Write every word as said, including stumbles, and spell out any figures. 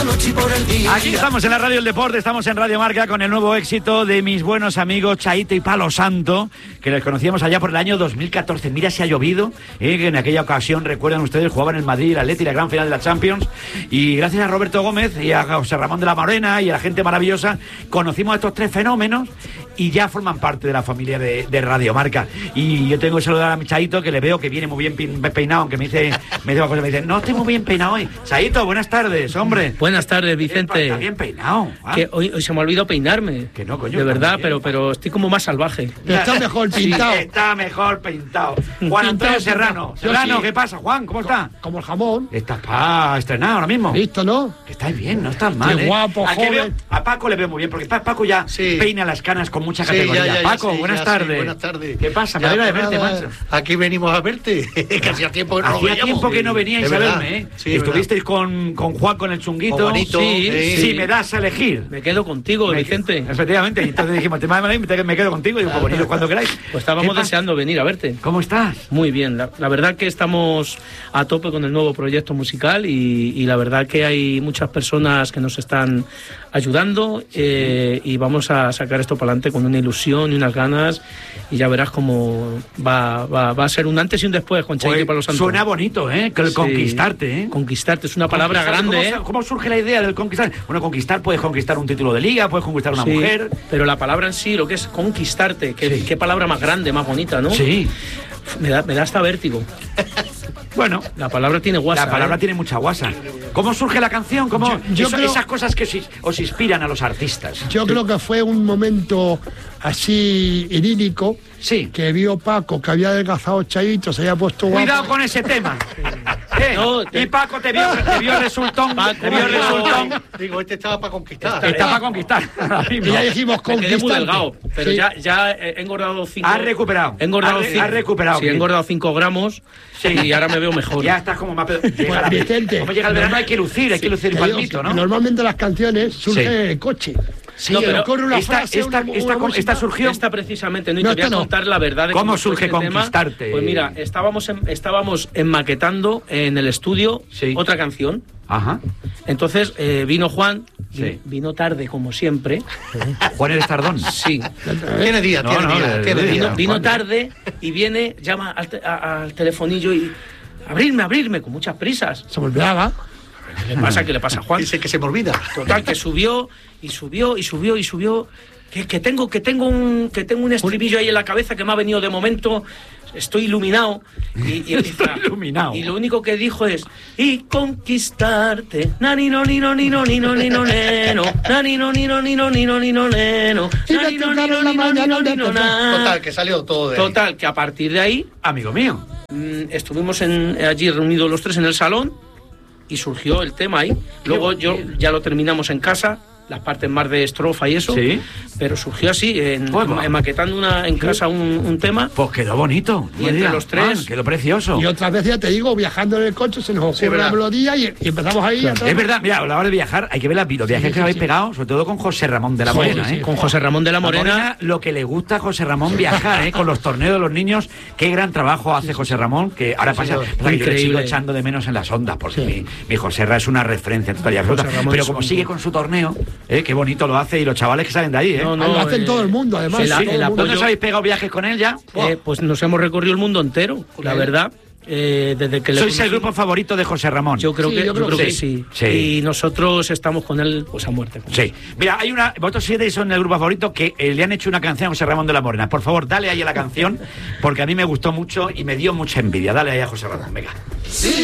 Aquí estamos en la Radio El Deporte, estamos en Radio Marca con el nuevo éxito de mis buenos amigos Chaito y Palo Santo, que les conocíamos allá por el año dos mil catorce. Mira si ha llovido, eh, que en aquella ocasión, recuerdan ustedes, jugaban en Madrid, el Atleti, la gran final de la Champions, y gracias a Roberto Gómez y a José Ramón de la Morena y a la gente maravillosa, conocimos a estos tres fenómenos y ya forman parte de la familia de, de Radio Marca. Y yo tengo que saludar a mi Chaito, que le veo que viene muy bien peinado, aunque me dice, me dice una cosa, me dice, no estoy muy bien peinado hoy. Chaito, buenas tardes, hombre. Buenas tardes, Vicente. Está bien peinado. ¿Ah? Que hoy, hoy se me ha olvidado peinarme. Que no, coño. De verdad, pero, pero estoy como más salvaje. Está mejor pintado. Sí, está mejor pintado. Juan Antonio Serrano. Serrano, sí. ¿Qué pasa, Juan? ¿Cómo está? Como el jamón. Estás para estrenar ahora mismo. Listo, ¿no? Que estáis bien, no estás mal. Qué ¿eh? guapo, Aquí joven. veo, a Paco le veo muy bien, porque Paco ya sí. peina las canas con mucha categoría. Sí, ya, ya, Paco, ya, sí, buenas ya, tardes. Sí, buenas tardes. ¿Qué pasa? Me alegra de verte, macho. Aquí venimos a verte. Que hacía tiempo que no Hacía lo tiempo que no veníais sí, a verdad. verme, ¿eh? Sí, Estuvisteis con, con Juan, con el chunguito. Con Juanito, sí, sí, sí, sí. me das a elegir. Me quedo contigo, me, Vicente. Efectivamente. Y entonces dijimos, te me quedo contigo. Y digo, pues venido cuando queráis. Pues estábamos deseando venir a verte. ¿Cómo estás? Muy bien. La, la verdad que estamos a tope con el nuevo proyecto musical y, y la verdad que hay muchas personas que nos están ayudando eh, y vamos a sacar esto para adelante con una ilusión y unas ganas y ya verás cómo va, va, va a ser un antes y un después con Chaito y Palo Santo. Suena bonito, ¿eh? Que el sí. Conquistarte, ¿eh? Conquistarte es una palabra grande, ¿cómo, ¿eh? ¿Cómo surge la idea del conquistar? Bueno, conquistar, puedes conquistar un título de liga, puedes conquistar una sí, mujer. Pero la palabra en sí, lo que es conquistarte, qué, sí. qué palabra más grande, más bonita, ¿no? Sí. Me da, me da hasta vértigo. Bueno, la palabra tiene guasa. La palabra ¿eh? tiene mucha guasa. ¿Cómo surge la canción? ¿Cómo yo, yo eso, creo, esas cosas que os, os inspiran a los artistas? Yo sí. creo que fue un momento así idílico. Sí. Que vio Paco que había adelgazado Chaito, se había puesto guapo. Cuidado con ese tema. ¿Qué? No, te... Y Paco te vio, te vio resultón. Paco, te vio resultón. Digo, este estaba para conquistar. Está, está para conquistar. Y ya dijimos conquistar. muy delgado, pero sí. ya, ya he engordado cinco. Has recuperado. He engordado ha, cinco. Has recuperado. Sí, he engordado cinco gramos. Sí. Y ahora me veo mejor. Ya estás como más. Bueno, Vicente. Como llega el verano, hay que lucir, hay que lucir palmito, ¿no? Normalmente las canciones surgen sí. en el coche. Sí, no, pero ocurre una esta, frase, esta, una, esta, una esta surgió. Esta precisamente, no, y no, te voy a contar no. la verdad de cómo surge Conquistarte. Tema. Pues mira, estábamos en, estábamos enmaquetando en el estudio sí. otra canción. Ajá. Entonces eh, vino Juan, sí. vino tarde como siempre. Juan eres tardón. Sí. Tiene día, no, tiene no, día. no, tiene día. Vino, vino tarde y viene, llama al, te, a, al telefonillo y abrirme, abrirme con muchas prisas. Se me olvidaba. ¿Qué le pasa? ¿Qué le pasa a Juan? Dice que se me olvida. Total, que subió y subió y subió y subió. Que, que tengo que tengo un que tengo un estribillo ahí en la cabeza que me ha venido de momento. Estoy iluminado. Y, y empieza, Estoy iluminado. Y lo único que dijo es y conquistarte. Nani no ni no ni no ni no ni no neno. Nani no ni no ni no ni no ni no neno. Nani no ni no ni no ni no ni no na. Total, que salió todo de ahí. Total, que a partir de ahí, amigo mío, mmm, estuvimos en, allí reunidos los tres en el salón. Y surgió el tema ahí. Luego yo ya lo terminamos en casa, las partes más de estrofa y eso. Sí. Pero surgió así, en, pues, en maquetando una, en casa un, un tema. Pues quedó bonito. Y entre día. los tres. Ah, quedó precioso. Y otras veces, ya te digo, viajando en el coche se nos ocurre sí, la melodía y, y empezamos ahí. Claro. Es verdad, mira, a la hora de viajar hay que ver los viajes sí, sí, que habéis sí. pegado, sobre todo con José Ramón de la Morena. Sí, ¿eh? Con José Ramón de la Morena. la Morena. Lo que le gusta a José Ramón viajar, ¿eh? Con los torneos de los niños. Qué gran trabajo hace José Ramón, que ahora pasa, pasa que yo le sigo echando de menos en las ondas, porque sí. mi, mi José Ra es una referencia total y absoluta. Pero como sigue con su torneo, ¿eh? Qué bonito lo hace y los chavales que salen de ahí, ¿eh? No, no, lo hacen eh, todo el mundo, además. El, sí, el apoyo... ¿Dónde os habéis pegado viajes con él ya? Eh, pues nos hemos recorrido el mundo entero, la verdad. Eh, desde que le ¿Sois conocí... el grupo favorito de José Ramón? Yo creo sí, que, yo creo yo creo que que sí. sí. sí. Y nosotros estamos con él pues a muerte. Sí. Él. Mira, hay una. Vosotros siete son el grupo favorito que eh, le han hecho una canción a José Ramón de la Morena. Por favor, dale ahí a la canción, porque a mí me gustó mucho y me dio mucha envidia. Dale ahí a José Ramón, venga. Sí.